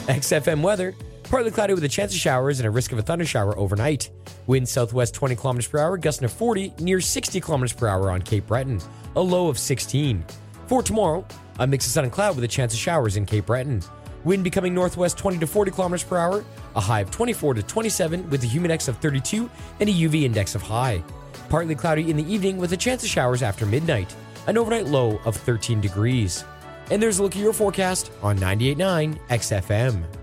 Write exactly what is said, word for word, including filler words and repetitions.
X F M weather. Partly cloudy with a chance of showers and a risk of a thundershower overnight. Wind southwest twenty kilometers per hour, gusting to forty, near sixty kilometers per hour on Cape Breton. A low of sixteen. For tomorrow, a mix of sun and cloud with a chance of showers in Cape Breton. Wind becoming northwest twenty to forty kilometers per hour, a high of twenty-four to twenty-seven with a humidex of thirty-two and a U V index of high. Partly cloudy in the evening with a chance of showers after midnight. An overnight low of thirteen degrees. And there's a look at your forecast on ninety-eight point nine X F M.